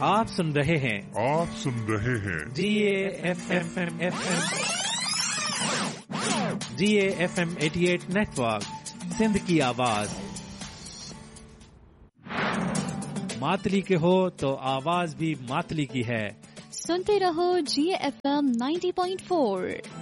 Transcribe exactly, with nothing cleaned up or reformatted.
आप सुन रहे हैं आप सुन रहे हैं जी A F M F M G A F M अठासी नेटवर्क, सिंध की आवाज। मातली के हो तो आवाज भी मातली की है। सुनते रहो जी ए एफ एम नब्बे पॉइंट चार।